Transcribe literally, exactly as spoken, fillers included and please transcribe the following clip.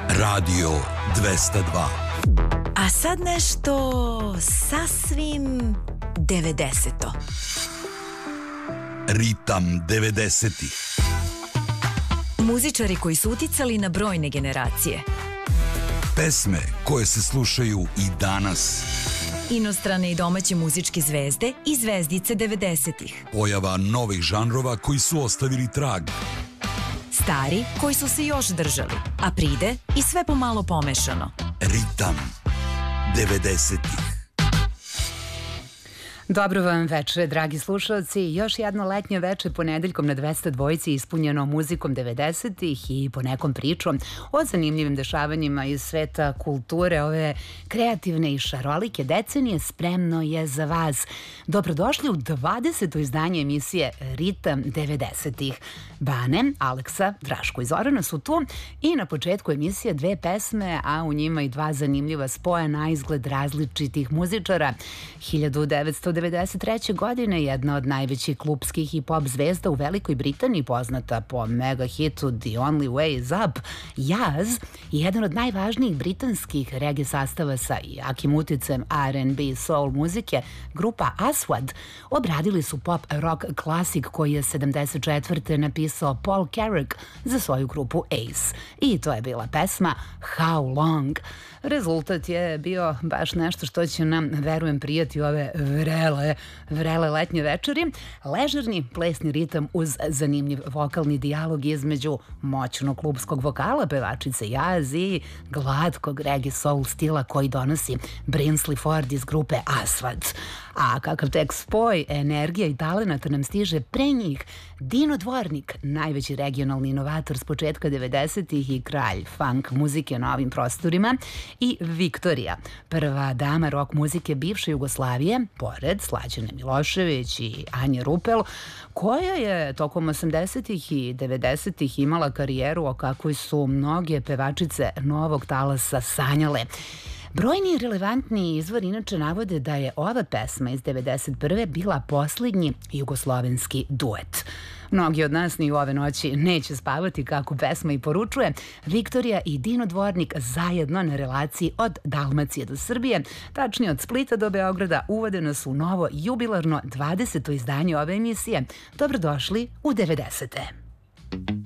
Radio dvesta dva. A sad nešto sasvim devedeseto. Ritam devedesetih. Muzičari koji su uticali na brojne generacije. Pesme koje se slušaju i danas. Inostrane i domaće muzičke zvezde i zvezdice devedesetih. Pojava novih žanrova koji su ostavili trag. Stari koji su se još držali, a pride i sve pomalo pomešano. Ritam devedesetih. Dobro vam veče, dragi slušalci. Još jedno letnje veče ponedeljkom na dvesta dva ispunjeno muzikom devedesetih i ponekom pričom o zanimljivim dešavanjima iz sveta kulture. Ove kreativne i šarolike decenije spremno je za vas. Dobrodošli u dvadeseto izdanje emisije Ritam devedesetih. Bane, Aleksa, Draško i Zorana su tu i na početku emisije dve pesme, a u njima i dva zanimljiva spoja na izgled različitih muzičara. hiljadu devetsto devedeset treće. godine jedna od najvećih klubskih i pop zvezda u Velikoj Britaniji, poznata po mega hitu The Only Way Is Up, Jazz, i jedan od najvažnijih britanskih reggae sastava sa jakim uticajem R and B soul muzike, grupa Aswad, obradili su pop rock klasik koji je sedamdeset četvrte napisao Paul Carrack za svoju grupu Ace. I to je bila pesma How Long. Rezultat je bio baš nešto što će nam, verujem, prijati ove vrele, vrele letnje večeri. Ležerni plesni ritam uz zanimljiv vokalni dijalog između moćnog klubskog vokala pevačice Jazz i glatkog reggae soul stila koji donosi Brinsley Ford iz grupe Aswad. A kakav tek spoj, energija i talenat nam stiže pre njih Dino Dvornik, najveći regionalni inovator s početka devedesetih i kralj funk muzike na ovim prostorima, i Viktorija, prva dama rock muzike bivše Jugoslavije, pored Slađane Milošević i Anje Rupel, koja je tokom osamdesetih i devedesetih imala karijeru o kakvoj su mnoge pevačice novog talasa sanjale. Brojni relevantni izvor inače navode da je ova pesma iz devedeset prve bila posljednji jugoslovenski duet. Mnogi od nas ni u ove noći neće spavati, kako pesma i poručuje. Viktorija i Dino Dvornik zajedno na relaciji od Dalmacije do Srbije, tačnije od Splita do Beograda, uvode nas u novo jubilarno dvadeseto izdanje ove emisije. Dobrodošli u devedesete.